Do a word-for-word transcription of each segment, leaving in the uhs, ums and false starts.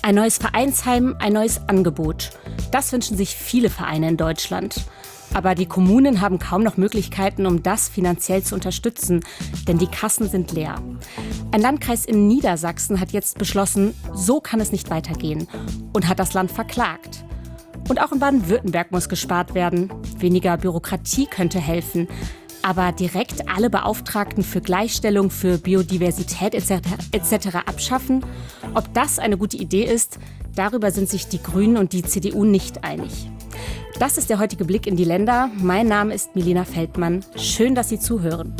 Ein neues Vereinsheim, ein neues Angebot. Das wünschen sich viele Vereine in Deutschland. Aber die Kommunen haben kaum noch Möglichkeiten, um das finanziell zu unterstützen, denn die Kassen sind leer. Ein Landkreis in Niedersachsen hat jetzt beschlossen, so kann es nicht weitergehen und hat das Land verklagt. Und auch in Baden-Württemberg muss gespart werden. Weniger Bürokratie könnte helfen. Aber direkt alle Beauftragten für Gleichstellung, für Biodiversität et cetera et cetera abschaffen? Ob das eine gute Idee ist, darüber sind sich die Grünen und die C D U nicht einig. Das ist der heutige Blick in die Länder. Mein Name ist Milena Feldmann. Schön, dass Sie zuhören.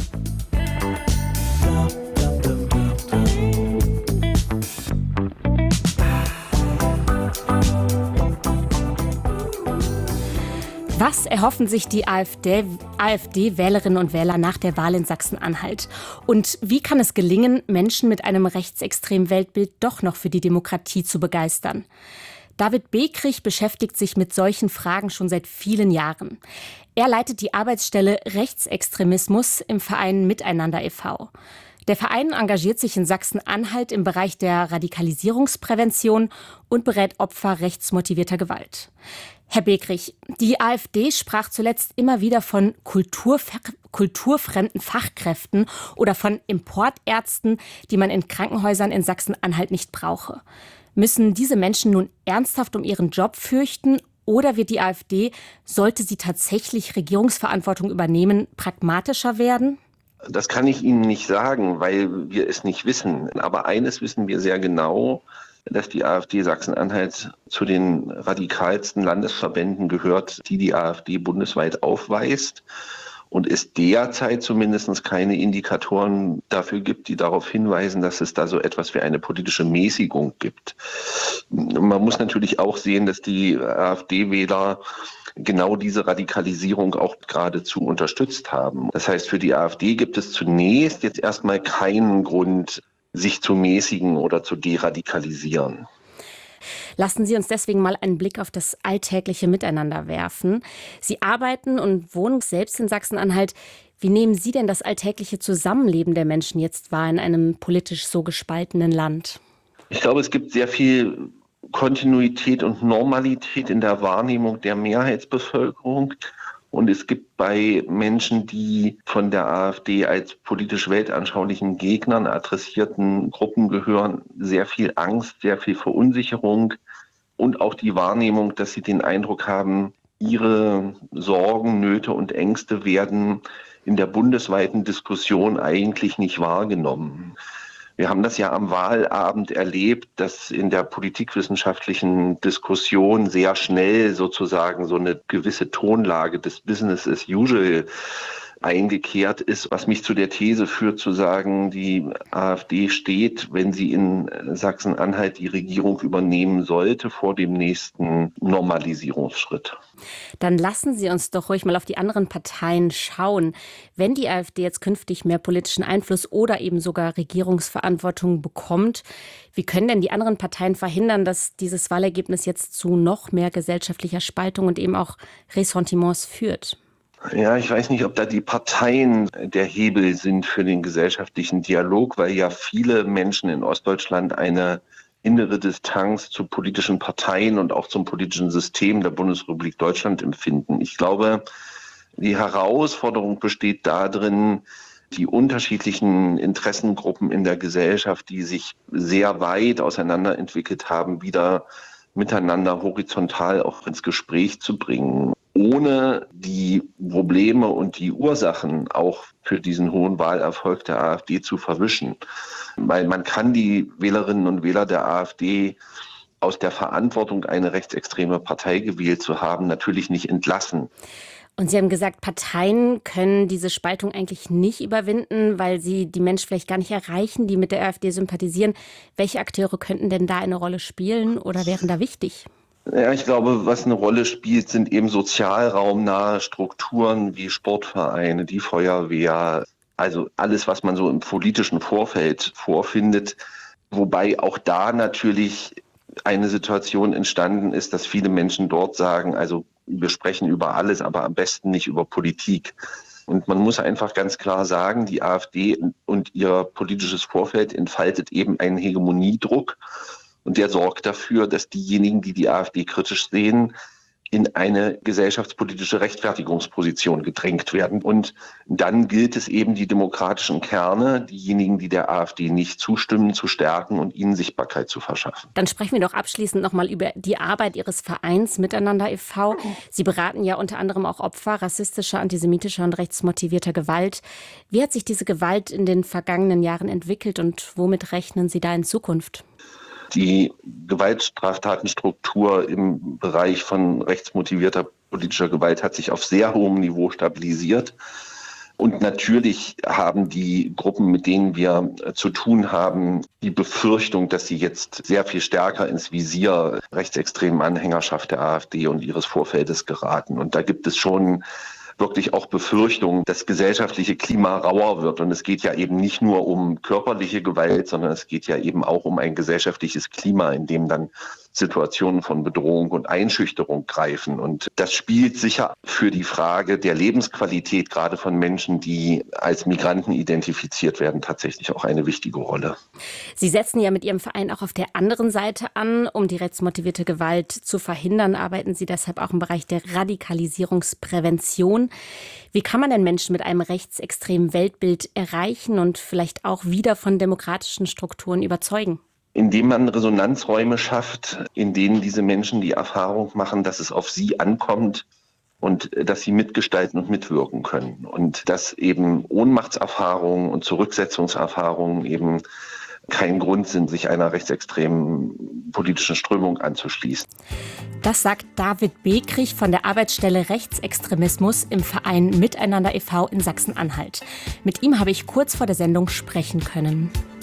Was erhoffen sich die AfD, AfD-Wählerinnen und Wähler nach der Wahl in Sachsen-Anhalt? Und wie kann es gelingen, Menschen mit einem rechtsextremen Weltbild doch noch für die Demokratie zu begeistern? David Bekrich beschäftigt sich mit solchen Fragen schon seit vielen Jahren. Er leitet die Arbeitsstelle Rechtsextremismus im Verein Miteinander e V Der Verein engagiert sich in Sachsen-Anhalt im Bereich der Radikalisierungsprävention und berät Opfer rechtsmotivierter Gewalt. Herr Bekrich, die AfD sprach zuletzt immer wieder von Kulturver- kulturfremden Fachkräften oder von Importärzten, die man in Krankenhäusern in Sachsen-Anhalt nicht brauche. Müssen diese Menschen nun ernsthaft um ihren Job fürchten oder wird die AfD, sollte sie tatsächlich Regierungsverantwortung übernehmen, pragmatischer werden? Das kann ich Ihnen nicht sagen, weil wir es nicht wissen. Aber eines wissen wir sehr genau, dass die AfD Sachsen-Anhalt zu den radikalsten Landesverbänden gehört, die die AfD bundesweit aufweist. Und es derzeit zumindest keine Indikatoren dafür gibt, die darauf hinweisen, dass es da so etwas wie eine politische Mäßigung gibt. Man muss natürlich auch sehen, dass die AfD-Wähler genau diese Radikalisierung auch geradezu unterstützt haben. Das heißt, für die AfD gibt es zunächst jetzt erstmal keinen Grund, sich zu mäßigen oder zu deradikalisieren. Lassen Sie uns deswegen mal einen Blick auf das alltägliche Miteinander werfen. Sie arbeiten und wohnen selbst in Sachsen-Anhalt. Wie nehmen Sie denn das alltägliche Zusammenleben der Menschen jetzt wahr in einem politisch so gespaltenen Land? Ich glaube, es gibt sehr viel Kontinuität und Normalität in der Wahrnehmung der Mehrheitsbevölkerung. Und es gibt bei Menschen, die von der AfD als politisch weltanschaulichen Gegnern adressierten Gruppen gehören, sehr viel Angst, sehr viel Verunsicherung und auch die Wahrnehmung, dass sie den Eindruck haben, ihre Sorgen, Nöte und Ängste werden in der bundesweiten Diskussion eigentlich nicht wahrgenommen. Wir haben das ja am Wahlabend erlebt, dass in der politikwissenschaftlichen Diskussion sehr schnell sozusagen so eine gewisse Tonlage des Business as usual eingekehrt ist, was mich zu der These führt, zu sagen, die AfD steht, wenn sie in Sachsen-Anhalt die Regierung übernehmen sollte, vor dem nächsten Normalisierungsschritt. Dann lassen Sie uns doch ruhig mal auf die anderen Parteien schauen. Wenn die AfD jetzt künftig mehr politischen Einfluss oder eben sogar Regierungsverantwortung bekommt, wie können denn die anderen Parteien verhindern, dass dieses Wahlergebnis jetzt zu noch mehr gesellschaftlicher Spaltung und eben auch Ressentiments führt? Ja, ich weiß nicht, ob da die Parteien der Hebel sind für den gesellschaftlichen Dialog, weil ja viele Menschen in Ostdeutschland eine innere Distanz zu politischen Parteien und auch zum politischen System der Bundesrepublik Deutschland empfinden. Ich glaube, die Herausforderung besteht darin, die unterschiedlichen Interessengruppen in der Gesellschaft, die sich sehr weit auseinanderentwickelt haben, wieder miteinander horizontal auch ins Gespräch zu bringen, ohne die Probleme und die Ursachen auch für diesen hohen Wahlerfolg der AfD zu verwischen. Weil man kann die Wählerinnen und Wähler der AfD aus der Verantwortung, eine rechtsextreme Partei gewählt zu haben, natürlich nicht entlassen. Und Sie haben gesagt, Parteien können diese Spaltung eigentlich nicht überwinden, weil sie die Menschen vielleicht gar nicht erreichen, die mit der AfD sympathisieren. Welche Akteure könnten denn da eine Rolle spielen oder wären da wichtig? Ja, ich glaube, was eine Rolle spielt, sind eben sozialraumnahe Strukturen wie Sportvereine, die Feuerwehr, also alles, was man so im politischen Vorfeld vorfindet. Wobei auch da natürlich eine Situation entstanden ist, dass viele Menschen dort sagen, also wir sprechen über alles, aber am besten nicht über Politik. Und man muss einfach ganz klar sagen, die AfD und ihr politisches Vorfeld entfaltet eben einen Hegemoniedruck. Und der sorgt dafür, dass diejenigen, die die AfD kritisch sehen, in eine gesellschaftspolitische Rechtfertigungsposition gedrängt werden. Und dann gilt es eben, die demokratischen Kerne, diejenigen, die der AfD nicht zustimmen, zu stärken und ihnen Sichtbarkeit zu verschaffen. Dann sprechen wir doch abschließend nochmal über die Arbeit Ihres Vereins Miteinander e V Sie beraten ja unter anderem auch Opfer rassistischer, antisemitischer und rechtsmotivierter Gewalt. Wie hat sich diese Gewalt in den vergangenen Jahren entwickelt und womit rechnen Sie da in Zukunft? Die Gewaltstraftatenstruktur im Bereich von rechtsmotivierter politischer Gewalt hat sich auf sehr hohem Niveau stabilisiert. Und natürlich haben die Gruppen, mit denen wir zu tun haben, die Befürchtung, dass sie jetzt sehr viel stärker ins Visier rechtsextremen Anhängerschaft der AfD und ihres Vorfeldes geraten. Und da gibt es schon wirklich auch Befürchtungen, dass gesellschaftliche Klima rauer wird. Und es geht ja eben nicht nur um körperliche Gewalt, sondern es geht ja eben auch um ein gesellschaftliches Klima, in dem dann Situationen von Bedrohung und Einschüchterung greifen. Und das spielt sicher für die Frage der Lebensqualität, gerade von Menschen, die als Migranten identifiziert werden, tatsächlich auch eine wichtige Rolle. Sie setzen ja mit Ihrem Verein auch auf der anderen Seite an. Um die rechtsmotivierte Gewalt zu verhindern, arbeiten Sie deshalb auch im Bereich der Radikalisierungsprävention. Wie kann man denn Menschen mit einem rechtsextremen Weltbild erreichen und vielleicht auch wieder von demokratischen Strukturen überzeugen? Indem man Resonanzräume schafft, in denen diese Menschen die Erfahrung machen, dass es auf sie ankommt und dass sie mitgestalten und mitwirken können. Und dass eben Ohnmachtserfahrungen und Zurücksetzungserfahrungen eben kein Grund sind, sich einer rechtsextremen politischen Strömung anzuschließen. Das sagt David Bekrich von der Arbeitsstelle Rechtsextremismus im Verein Miteinander e V in Sachsen-Anhalt. Mit ihm habe ich kurz vor der Sendung sprechen können.